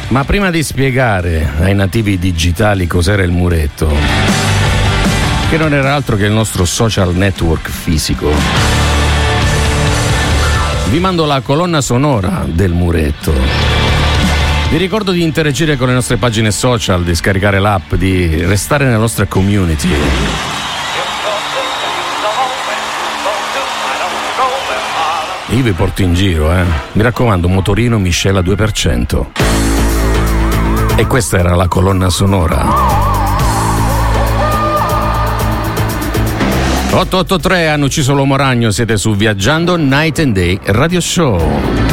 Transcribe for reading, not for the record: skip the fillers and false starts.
Ma prima di spiegare ai nativi digitali cos'era il muretto, che non era altro che il nostro social network fisico, vi mando la colonna sonora del muretto. Vi ricordo di interagire con le nostre pagine social, di scaricare l'app, di restare nella nostra community. Io vi porto in giro, Mi raccomando, motorino miscela 2%. E questa era la colonna sonora. 883 hanno ucciso l'uomo ragno, siete su Viaggiando Night and Day Radio Show.